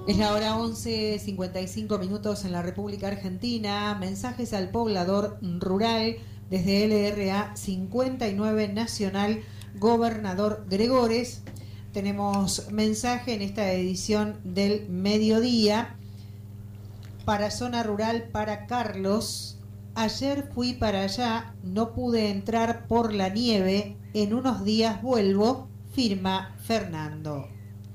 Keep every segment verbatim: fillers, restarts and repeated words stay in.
Es la hora once cincuenta y cinco minutos en la República Argentina. Mensajes al poblador rural desde L R A cincuenta y nueve Nacional Gobernador Gregores. Tenemos mensaje en esta edición del mediodía para Zona Rural, para Carlos. Ayer fui para allá, no pude entrar por la nieve. En unos días vuelvo, firma Fernando.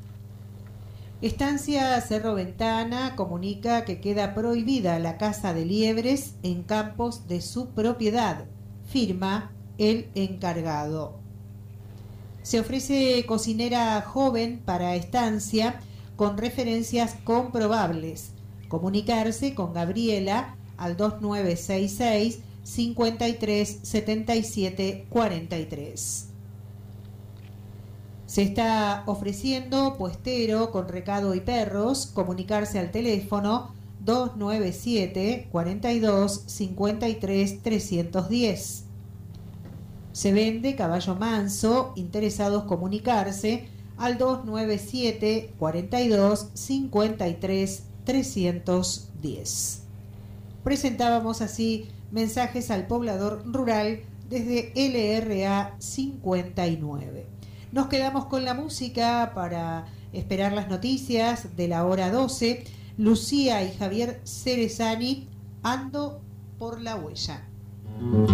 Estancia Cerro Ventana comunica que queda prohibida la caza de liebres en campos de su propiedad. Firma el encargado. Se ofrece cocinera joven para Estancia con referencias comprobables. Comunicarse con Gabriela al dos nueve seis seis, cinco tres, siete siete cuatro tres. Se está ofreciendo puestero con recado y perros. Comunicarse al teléfono dos nueve siete, cuatro dos, cinco tres, tres uno cero. Se vende caballo manso. Interesados comunicarse al dos nueve siete, cuatro dos, cinco tres, tres uno cero. Presentábamos así mensajes al poblador rural desde L R A cincuenta y nueve. Nos quedamos con la música para esperar las noticias de la hora doce. Lucía y Javier Cerezani, Ando por la Huella.